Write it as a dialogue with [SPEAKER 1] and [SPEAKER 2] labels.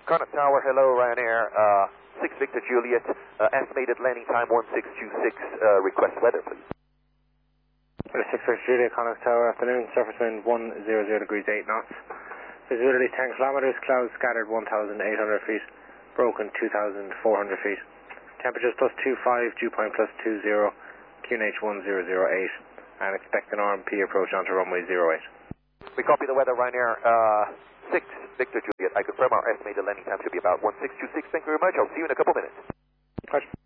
[SPEAKER 1] Connaught Tower, hello, Ryanair. 6 Victor Juliet, estimated landing time 1626, request weather, please.
[SPEAKER 2] 6 Victor Juliet, Connaught Tower, afternoon, surface wind 100 degrees 8 knots. Visibility 10 kilometers, clouds scattered 1,800 feet, broken 2,400 feet. Temperatures +25, dew point +20, QNH 1008, and expect an RMP approach onto runway 08.
[SPEAKER 1] We copy the weather, Ryanair. 6 Victor Juliet. I confirm our estimated landing time should be about 1626. Thank you very much. I'll see you in a couple minutes.
[SPEAKER 2] Roger.